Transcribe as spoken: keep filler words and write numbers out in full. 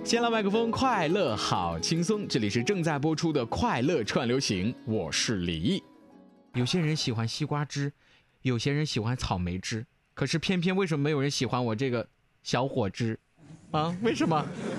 先来麦克风，快乐好轻松，这里是正在播出的快乐串流行，我是李毅。有些人喜欢西瓜汁，有些人喜欢草莓汁，可是偏偏为什么没有人喜欢我这个小伙汁啊？为什么？